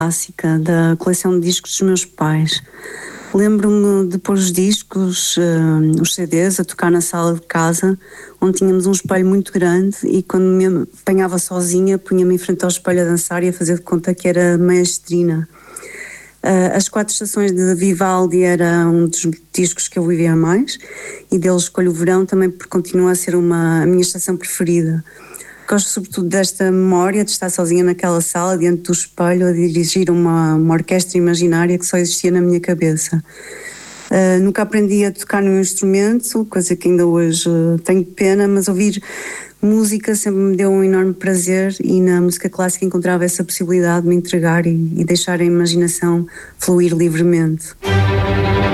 clássica da coleção de discos dos meus pais. Lembro-me de pôr os discos, os CDs, a tocar na sala de casa, onde tínhamos um espelho muito grande e quando me apanhava sozinha, punha-me em frente ao espelho a dançar e a fazer de conta que era maestrina. As Quatro Estações de Vivaldi era um dos discos que eu vivia mais e dele escolho o Verão também porque continua a ser a minha estação preferida. Gosto sobretudo desta memória de estar sozinha naquela sala, diante do espelho, a dirigir uma orquestra imaginária que só existia na minha cabeça. Nunca aprendi a tocar num instrumento, coisa que ainda hoje tenho pena, mas ouvir música sempre me deu um enorme prazer e na música clássica encontrava essa possibilidade de me entregar e deixar a imaginação fluir livremente.